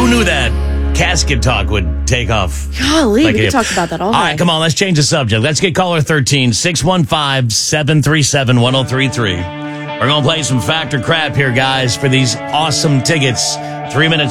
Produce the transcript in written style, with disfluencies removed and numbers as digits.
Who knew that casket talk would take off? Golly, we could talk about that all day. All right, come on, let's change the subject. Let's get caller 13, 615-737-1033. We're going to play some Fact or Crap here, guys, for these awesome tickets. 3 minutes